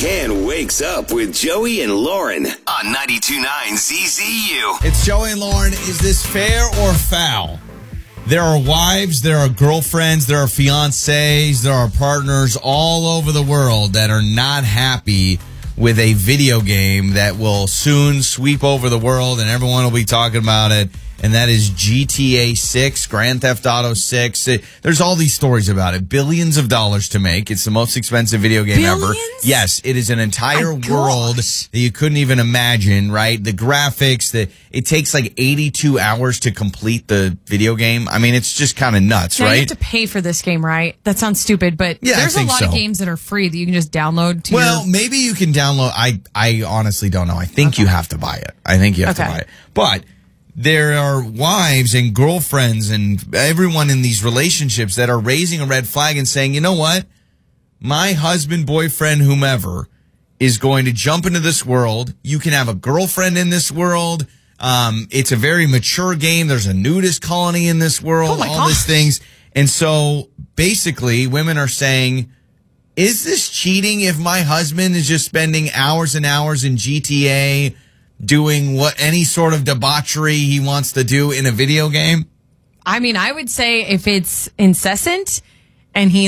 Spokane wakes up with Joey and Lauren on 92.9 CCU. It's Joey and Lauren. Is this fair or foul? There are wives, there are girlfriends, there are fiancés, there are partners all over the world that are not happy with a video game that will soon sweep over the world and everyone will be talking about it. And that is GTA 6, Grand Theft Auto 6. There's all these stories about it. Billions of dollars to make. It's the most expensive video game ever. Yes, it is an entire world that you couldn't even imagine, right? The graphics, it takes like 82 hours to complete the video game. I mean, it's just kind of nuts, now right? You have to pay for this game, right? That sounds stupid, but yeah, there's a lot of games that are free that you can just download to Well, maybe you can download. I honestly don't know. I think you have to buy it. I think you have to buy it. But there are wives and girlfriends and everyone in these relationships that are raising a red flag and saying, you know what? My husband, boyfriend, whomever is going to jump into this world. You can have a girlfriend in this world. It's a very mature game. There's a nudist colony in this world, all these things. And so basically women are saying, is this cheating if my husband is just spending hours and hours in GTA doing any sort of debauchery he wants to do in a video game? I mean, I would say if it's incessant and he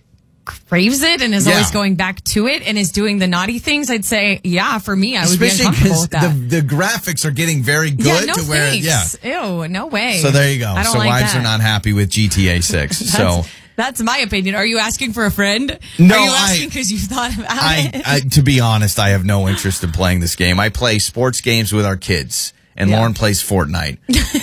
craves it and is always going back to it and is doing the naughty things, I'd say, yeah, for me, I would be uncomfortable with that. The graphics are getting very good. Yeah, no thanks. Ew, no way. So there you go. I don't so like wives that. are not happy with GTA 6. That's my opinion. Are you asking for a friend? No, are you asking because you thought about it? To be honest, I have no interest in playing this game. I play sports games with our kids, and Lauren plays Fortnite,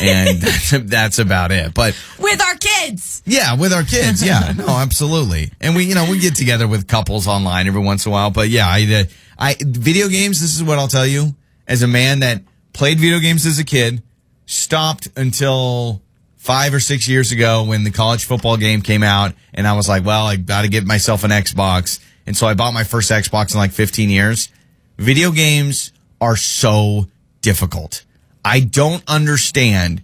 and that's about it. But with our kids, yeah, with our kids, yeah, no, absolutely. And we get together with couples online every once in a while. But yeah, I video games. This is what I'll tell you. As a man that played video games as a kid, stopped until 5 or 6 years ago when the college football game came out, and I was like, well, I got to get myself an Xbox. And so I bought my first Xbox in 15 years. Video games are so difficult. I don't understand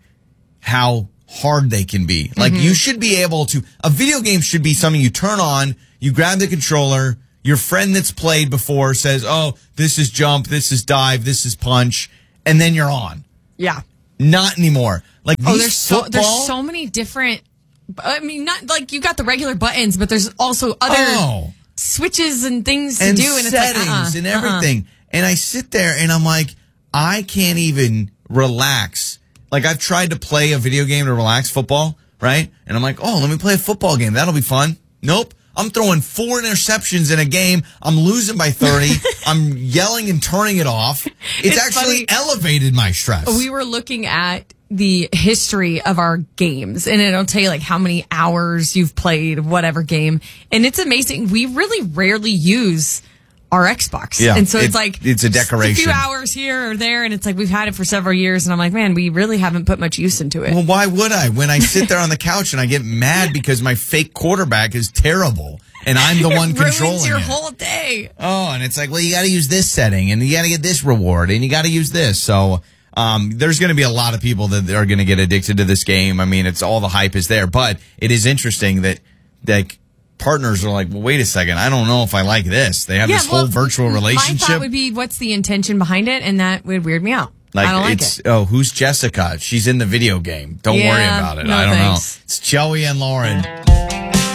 how hard they can be. You should be able to, a video game should be something you turn on, you grab the controller, your friend that's played before says, oh, this is jump, this is dive, this is punch, and then you're on. Yeah. Not anymore. There's so many different. I mean, not you got the regular buttons, but there's also other switches and things to do, and settings it's and everything. And I sit there and I'm like, I can't even relax. I've tried to play a video game to relax, football, right? And I'm like, oh, let me play a football game. That'll be fun. Nope. I'm throwing 4 interceptions in a game. I'm losing by 30. I'm yelling and turning it off. It's actually elevated my stress. We were looking at the history of our games, and it'll tell you how many hours you've played whatever game. And it's amazing. We really rarely use our Xbox. Yeah, and so it's a decoration. A few hours here or there, and it's we've had it for several years, and I'm like, man, we really haven't put much use into it. Well, why would I? When I sit there on the couch and I get mad because my fake quarterback is terrible and I'm the one controlling ruins your it. whole day. Oh, and it's well, you got to use this setting and you got to get this reward and you got to use this. So there's going to be a lot of people that are going to get addicted to this game. I mean, it's all the hype is there, but it is interesting that partners are well, wait a second, I don't know if I like this. They have this whole virtual relationship. My thought would be, what's the intention behind it? And that would weird me out. I don't like it. Oh, who's Jessica? She's in the video game. Don't worry about it. No, I don't thanks. know. It's Joey and Lauren.